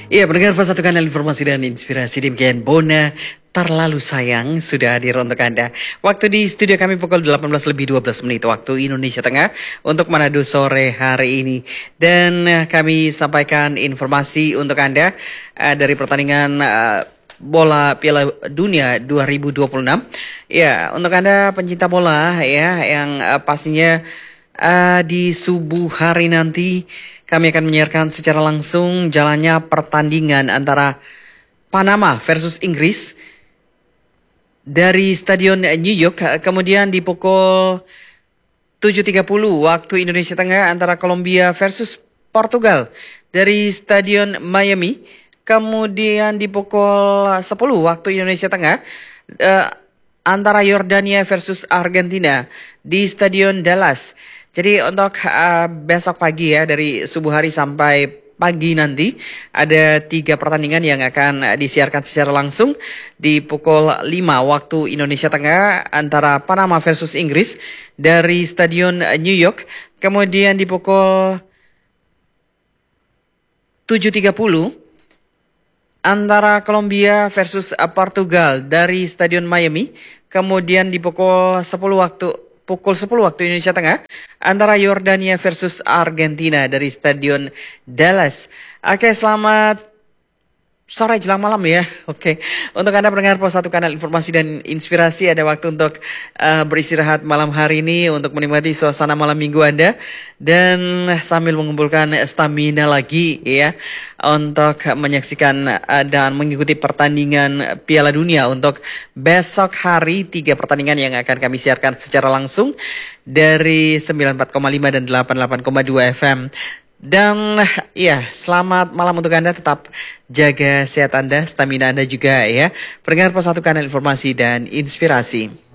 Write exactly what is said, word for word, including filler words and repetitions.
Iya, pendengar pas satu kanal informasi dan inspirasi demikian Bona terlalu sayang sudah hadir untuk Anda. Waktu di studio kami pukul delapan belas lebih dua belas menit waktu Indonesia Tengah untuk Manado sore hari ini. Dan eh, kami sampaikan informasi untuk Anda eh, dari pertandingan eh, bola Piala Dunia dua ribu dua puluh enam. Ya, untuk Anda pencinta bola ya yang eh, pastinya eh, di subuh hari nanti kami akan menyiarkan secara langsung jalannya pertandingan antara Panama versus Inggris dari Stadion New York. Kemudian di pukul tujuh tiga puluh waktu Indonesia Tengah antara Kolombia versus Portugal dari Stadion Miami. Kemudian di pukul sepuluh waktu Indonesia Tengah uh, antara Yordania versus Argentina di Stadion Dallas. Jadi untuk uh, besok pagi ya dari subuh hari sampai pagi nanti ada tiga pertandingan yang akan uh, disiarkan secara langsung di pukul lima waktu Indonesia Tengah antara Panama versus Inggris dari Stadion New York. Kemudian di pukul tujuh tiga puluh antara Kolombia versus uh, Portugal dari Stadion Miami. Kemudian di pukul sepuluh waktu Pukul sepuluh waktu Indonesia Tengah antara Yordania versus Argentina dari Stadion Dallas. Oke, selamat sore jelang malam ya. Oke, untuk Anda pendengar Pos satu Kanal Informasi dan Inspirasi, ada waktu untuk uh, beristirahat malam hari ini untuk menikmati suasana malam minggu Anda dan sambil mengumpulkan stamina lagi ya untuk menyaksikan uh, dan mengikuti pertandingan Piala Dunia untuk besok hari. Tiga pertandingan yang akan kami siarkan secara langsung dari sembilan puluh empat koma lima dan delapan puluh delapan koma dua F M. Dan ya, selamat malam untuk Anda, tetap jaga sehat Anda, stamina Anda juga ya. Pendengar Pos satu Kanal Informasi dan Inspirasi.